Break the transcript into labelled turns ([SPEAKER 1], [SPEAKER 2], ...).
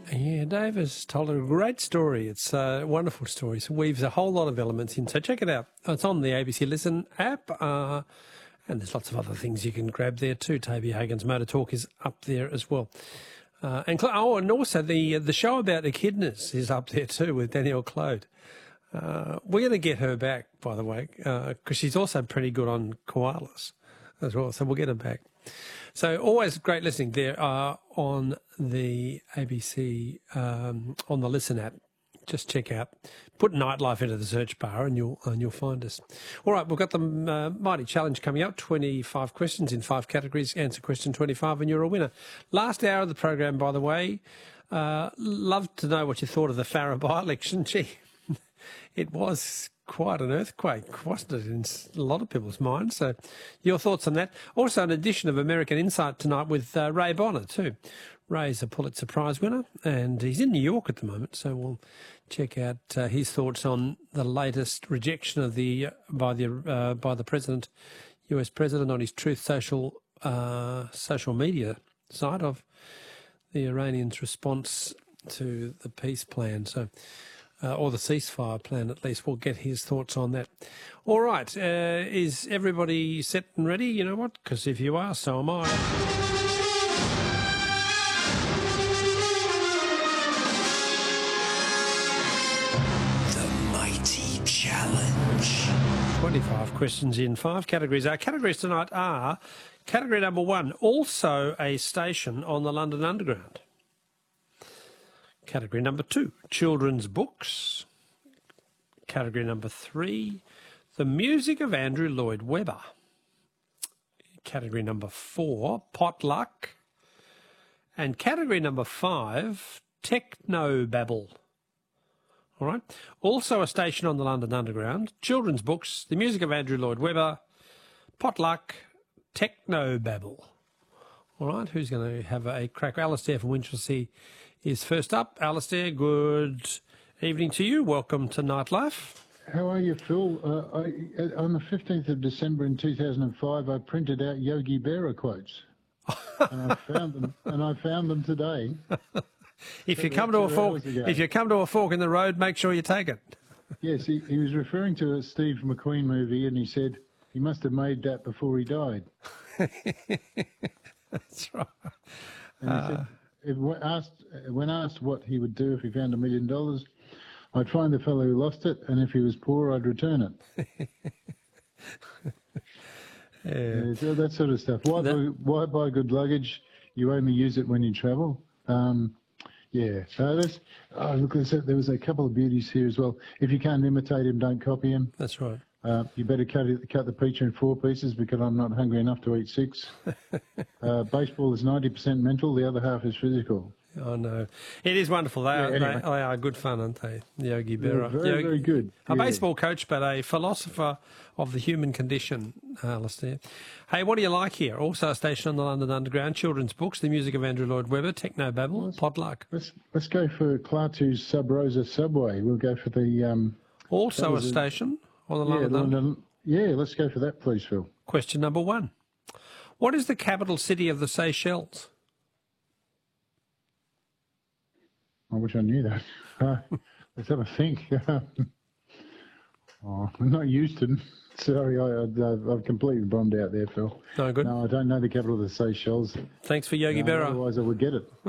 [SPEAKER 1] Yeah, Dave has told a great story. It's a wonderful story. It weaves a whole lot of elements in. So check it out. It's on the ABC Listen app, and there's lots of other things you can grab there too. Toby Hagen's Motor Talk is up there as well. And also the show about echidnas is up there too with Danielle Clode. We're going to get her back, by the way, because she's also pretty good on koalas as well. So we'll get her back. So always great listening there on the ABC, on the Listen app. Just check out, put Nightlife into the search bar and you'll find us. All right, we've got the Mighty Challenge coming up, 25 questions in 5 categories. Answer question 25 and you're a winner. Last hour of the program, by the way, love to know what you thought of the Farrer by-election. Gee, it was quite an earthquake, wasn't it, in a lot of people's minds? So your thoughts on that. Also an edition of American Insight tonight with Ray Bonner too. Ray's a Pulitzer Prize winner and he's in New York at the moment, so we'll check out his thoughts on the latest rejection of by the president, US president, on his Truth Social social media site of the Iranians' response to the peace plan. So or the ceasefire plan, at least. We'll get his thoughts on that. All right. Is everybody set and ready? You know what? Because if you are, so am I.
[SPEAKER 2] The Mighty Challenge.
[SPEAKER 1] 25 questions in 5 categories. Our categories tonight are category number 1, also a station on the London Underground. Category number 2, children's books. Category number 3, the music of Andrew Lloyd Webber. Category number 4, potluck. And category number 5, technobabble. All right. Also a station on the London Underground, children's books, the music of Andrew Lloyd Webber, potluck, technobabble. All right. Who's going to have a crack? Alistair from Winchelsea is first up. Alistair, good evening to you. Welcome to Nightlife.
[SPEAKER 3] How are you, Phil? On the 15th of December in 2005, I printed out Yogi Berra quotes, and I found them today.
[SPEAKER 1] If you come to a fork in the road, make sure you take it.
[SPEAKER 3] Yes, he was referring to a Steve McQueen movie, and he said he must have made that before he died.
[SPEAKER 1] That's right.
[SPEAKER 3] And he said, when asked what he would do if he found $1 million, I'd find the fellow who lost it, and if he was poor, I'd return it. Yeah, so that sort of stuff. Why buy good luggage? You only use it when you travel. Yeah, so look, there was a couple of beauties here as well. If you can't imitate him, don't copy him.
[SPEAKER 1] That's right.
[SPEAKER 3] You better cut the pizza in 4 pieces because I'm not hungry enough to eat 6. Baseball is 90% mental, the other half is physical.
[SPEAKER 1] Oh, no. It is wonderful. They are good fun, aren't they? Yogi Berra.
[SPEAKER 3] Very, very good.
[SPEAKER 1] A baseball coach, but a philosopher of the human condition, Alistair. Hey, what do you like here? Also a station on the London Underground, children's books, the music of Andrew Lloyd Webber, technobabble, potluck.
[SPEAKER 3] Let's go for Klaatu's Sub Rosa Subway. We'll go for the...
[SPEAKER 1] also a station on the London Underground.
[SPEAKER 3] Yeah, let's go for that, please, Phil.
[SPEAKER 1] Question number 1. What is the capital city of the Seychelles?
[SPEAKER 3] I wish I knew that. Let's have a think. Not Houston. Sorry, I've completely bombed out there, Phil.
[SPEAKER 1] No good.
[SPEAKER 3] No, I don't know the capital of the Seychelles.
[SPEAKER 1] Thanks for Yogi Berra.
[SPEAKER 3] Otherwise, I would get it.